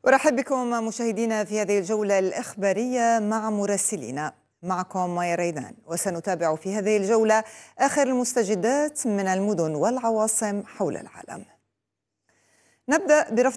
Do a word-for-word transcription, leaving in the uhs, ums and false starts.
أرحب بكم مشاهدينا في هذه الجولة الإخبارية مع مراسلينا. معكم مايا ريدان، وسنتابع في هذه الجولة آخر المستجدات من المدن والعواصم حول العالم. نبدأ برفع